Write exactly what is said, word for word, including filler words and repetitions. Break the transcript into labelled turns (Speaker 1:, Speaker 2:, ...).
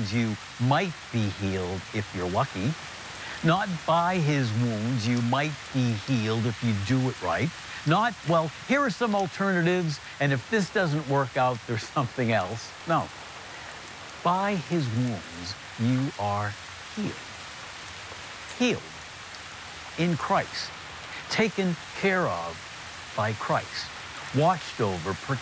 Speaker 1: wounds you might be healed if you're lucky. Not by his wounds you might be healed if you do it right. Not, well, here are some alternatives, and if this doesn't work out, there's something else. No. By his wounds you are healed. Healed in Christ. Taken care of by Christ. Watched over, protected